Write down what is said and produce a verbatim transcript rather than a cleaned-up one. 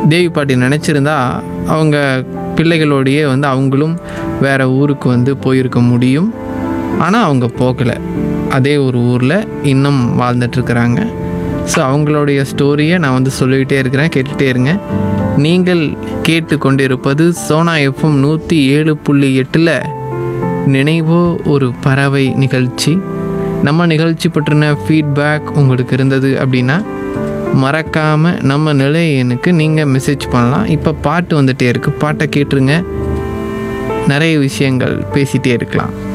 தேவி பாட்டி நினச்சிருந்தா அவங்க பிள்ளைகளோடையே வந்து அவங்களும் வேறு ஊருக்கு வந்து போயிருக்க முடியும். ஆனால் அவங்க போகலை, அதே ஒரு ஊரில் இன்னும் வாழ்ந்துட்டுருக்குறாங்க. ஸோ அவங்களுடைய ஸ்டோரியை நான் வந்து சொல்லிக்கிட்டே இருக்கிறேன், கேட்டுகிட்டே இருங்க. நீங்கள் கேட்டு கொண்டு இருப்பது சோனா எஃப்எம் நூற்றி ஏழு புள்ளி எட்டில் நினைவோ ஒரு பறவை நிகழ்ச்சி. நம்ம நிகழ்ச்சி பற்றின ஃபீட்பேக் உங்களுக்கு இருந்தது அப்படின்னா மறக்காமல் நம்ம நிலையனுக்கு நீங்கள் மெசேஜ் பண்ணலாம். இப்போ பாட்டு வந்துகிட்டே இருக்குது, பாட்டை கேட்டுருங்க, நிறைய விஷயங்கள் பேசிகிட்டே இருக்கலாம்.